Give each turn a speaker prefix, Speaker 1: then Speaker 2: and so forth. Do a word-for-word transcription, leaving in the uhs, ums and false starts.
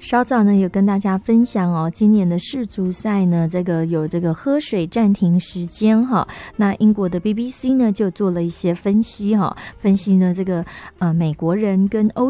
Speaker 1: 稍早呢有跟大家分享哦，今年的世足赛呢，这个有这个喝水暂停时间哈。那英国的 B B C 呢就做了一些分析哈，分析呢这个呃美国人跟欧